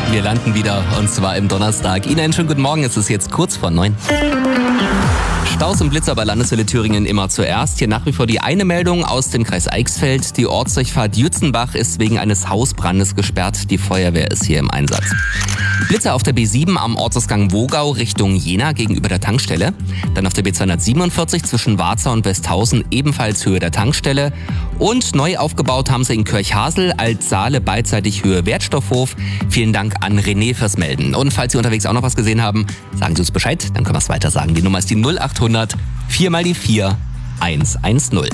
Wir landen wieder und zwar im Donnerstag. Ihnen einen schönen guten Morgen, es ist jetzt kurz vor 9. Staus und Blitzer bei Landeshölle Thüringen immer zuerst. Hier nach wie vor die eine Meldung aus dem Kreis Eichsfeld. Die Ortsdurchfahrt Jützenbach ist wegen eines Hausbrandes gesperrt. Die Feuerwehr ist hier im Einsatz. Blitzer auf der B7 am Ortsausgang Wogau Richtung Jena gegenüber der Tankstelle. Dann auf der B247 zwischen Warza und Westhausen ebenfalls Höhe der Tankstelle. Und neu aufgebaut haben sie in Kirchhasel als Saale beidseitig Höhe Wertstoffhof. Vielen Dank an René fürs Melden. Und falls Sie unterwegs auch noch was gesehen haben, sagen Sie uns Bescheid, dann können wir es weiter sagen. Die Nummer ist die 0800 4 mal die 4 110.